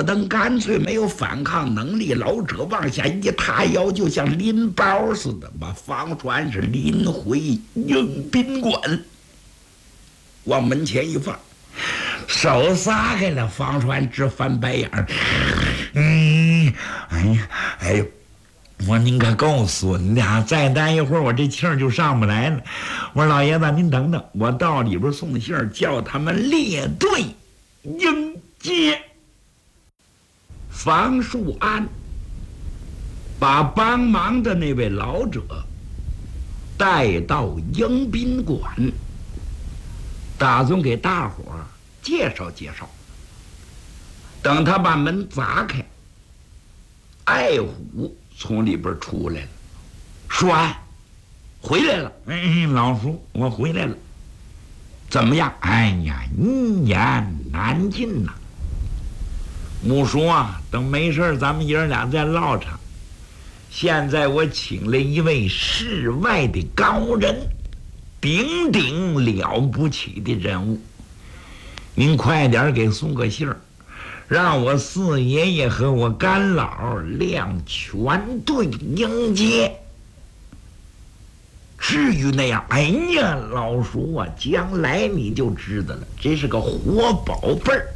等干脆没有反抗能力，老者往下一塌腰，就像拎包似的，把方传是拎回迎宾馆，往门前一放，手撒开了，方传直翻白眼儿。哎呦！我说您可够损的啊！再待一会儿，我这气儿就上不来了。我说老爷子，您等等，我到里边送信儿，叫他们列队迎接。房树安把帮忙的那位老者带到迎宾馆，打算给大伙儿介绍介绍。等他把门砸开，爱虎从里边出来了，说：“回来了。”老叔，我回来了。怎么样？哎呀，一言难尽呐。木叔啊，等没事咱们爷俩再唠场。现在我请了一位世外的高人，鼎鼎了不起的人物，您快点给送个信儿，让我四爷爷和我干老亮全队迎接。至于那样，哎呀，老叔啊，将来你就知道了，这是个活宝贝儿。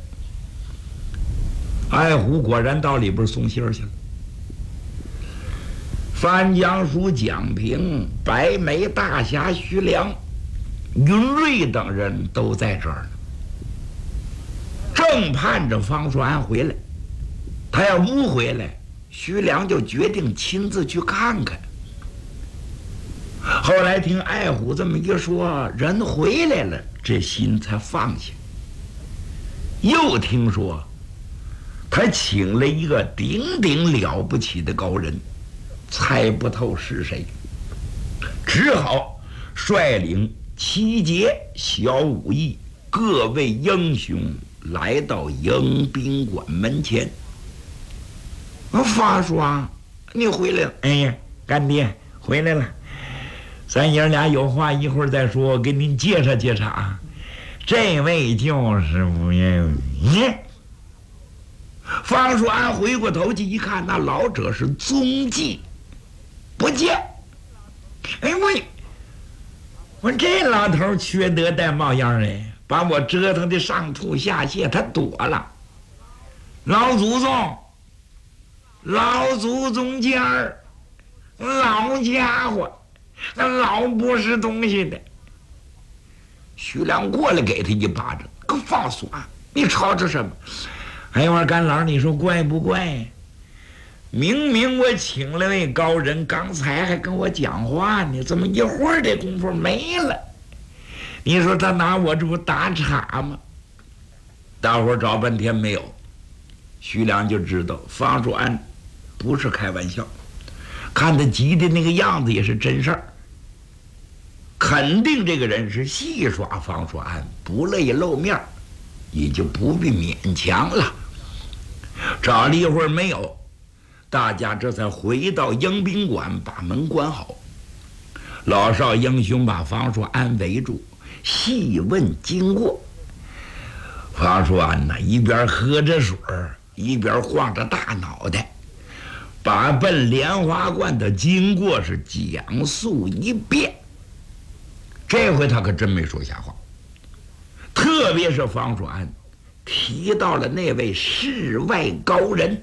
爱虎果然到里边送信儿去了。范江叔、蒋平、白眉大侠徐良、云瑞等人都在这儿呢，正盼着方树安回来。他要不回来，徐良就决定亲自去看看。后来听爱虎这么一说，人回来了，这心才放下。又听说他请了一个鼎鼎了不起的高人，猜不透是谁，只好率领七节小武艺各位英雄来到迎宾馆门前。发叔啊，你回来了。哎呀，干爹回来了，咱爷俩有话一会儿再说，我给您介绍介绍啊。这位就是吴彦宇。方树安回过头去一看，那老者是踪迹不见。哎，我这老头缺德带冒样的，把我折腾的上吐下泻，他躲了。老祖宗家儿，老家伙，那老不是东西的。徐良过来给他一巴掌，个放松啊！你吵吵什么？哎，我说干老，你说怪不怪？明明我请了位高人，刚才还跟我讲话呢，怎么一会儿这功夫没了？你说他拿我这不打岔吗？大伙儿找半天没有，徐良就知道方树安不是开玩笑，看他急的那个样子也是真事儿，肯定这个人是戏耍方树安，不乐意露面，也就不必勉强了。找了一会儿没有，大家这才回到迎宾馆，把门关好。老少英雄把方树安围住，细问经过。方树安呢，一边喝着水一边晃着大脑袋，把奔莲花观的经过是讲述一遍。这回他可真没说瞎话，特别是方树安提到了那位世外高人，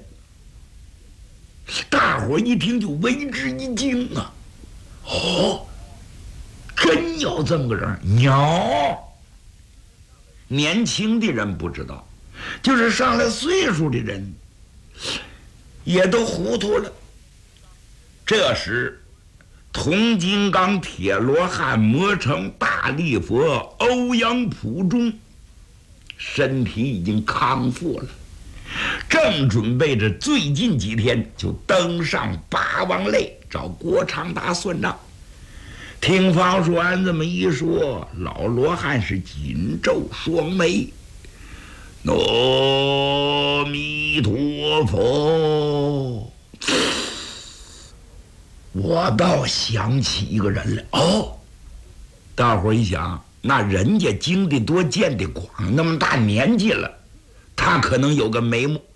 大伙一听就为之一惊啊！哦，真有这么个人？有。年轻的人不知道，就是上了岁数的人也都糊涂了。这时铜金刚铁罗汉魔城大力佛欧阳普中身体已经康复了，正准备着最近几天就登上八王类找郭长达算账。听方树安这么一说，老罗汉是紧皱双眉，阿弥陀佛。我倒想起一个人来哦，大伙一想，那人家经得多见得广，那么大年纪了，他可能有个眉目。